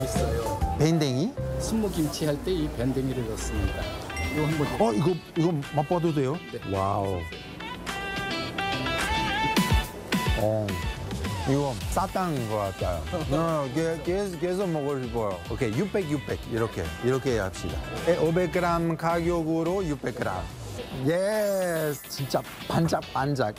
있어요. 밴댕이? 순무김치 할 때 이 밴댕이를 넣습니다. 이거 한번 이거 맛봐도 돼요? 네. 와우. 이거 싸땅인 것 같아요. 계속 먹고 싶어요. 오케이, 600 이렇게 합시다. 500g 가격으로 600g. 예스, 진짜 반짝반짝.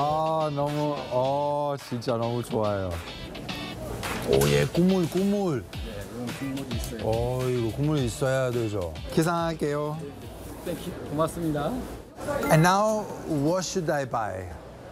진짜 너무 좋아요. 예, 국물. 네, 이건 국물이 있어요. 이거 국물 있어야 되죠. 계산할게요. 네, 고맙습니다. And now, what should I buy?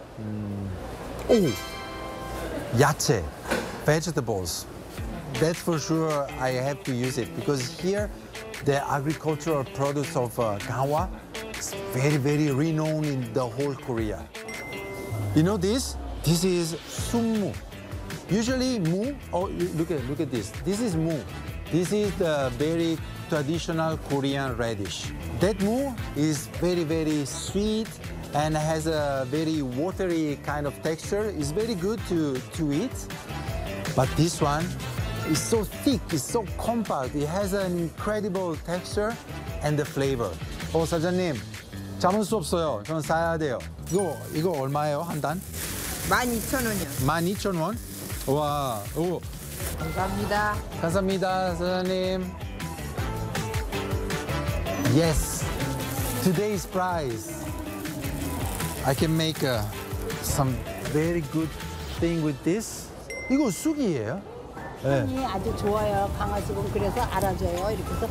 야채, vegetables. That's for sure I have to use it because here the agricultural produce of Gangwon is very, very renowned in the whole Korea. You know this? This is sunmu. Usually mu, look at this. This is mu. This is the very traditional Korean radish. That mu is very, very sweet and has a very watery kind of texture. It's very good to eat. But this one is so thick, it's so compact. It has an incredible texture and the flavor. 사장님, 참을 수 없어요. 저는 사야 돼요. 이거 얼마예요, 한 단? 12,000원이요. 12,000원? 와, 감사합니다. 감사합니다, 사장님. Yes, today's price. I can make some very good thing with this. 이거 쑥이에요? 네. 향이 아주 좋아요. 강화수분 그래서 알아줘요. 이렇게 해서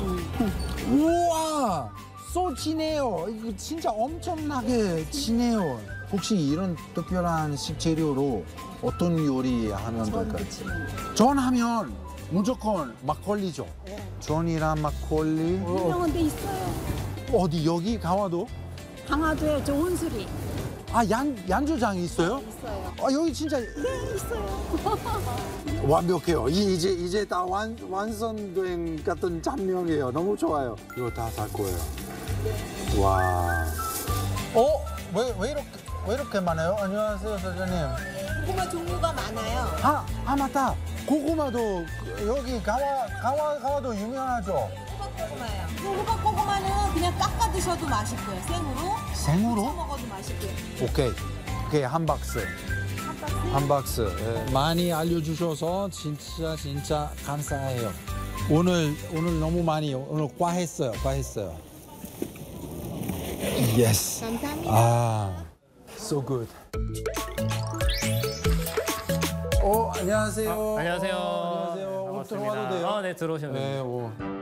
우와, 소 진해요. 이거 진짜 엄청나게 진해요. 혹시 이런 특별한 식재료로 어떤 요리 하면 될까요? 부치는 전하면 무조건 막걸리죠. 네. 전이랑 막걸리. 유명한 데 있어요. 어디 여기 강화도? 강화도에 저 온수리 양조장이 있어요? 있어요. 여기 진짜 네, 있어요. 완벽해요. 이제 다 완성된 같은 장면이에요. 너무 좋아요. 이거 다 살 거예요. 와. 왜 이렇게 많아요? 안녕하세요, 사장님. 고구마 종류가 많아요. 맞다. 고구마도 여기 강화도 유명하죠? 호박고구마예요. 호박고구마는 그냥 깎아 드셔도 맛있고요. 생으로. 생으로? 구워 먹어도 맛있고요. 오케이, 한 박스. 한 박스. 예. 많이 알려주셔서 진짜 감사해요. 오늘 너무 많이 오늘 과했어요. Yes. 감사합니다. So good. 안녕하세요. 안녕하세요. 안녕하세요. 반갑습니다. 들어와도 돼요? 네, 들어오시면 됩니다. 네,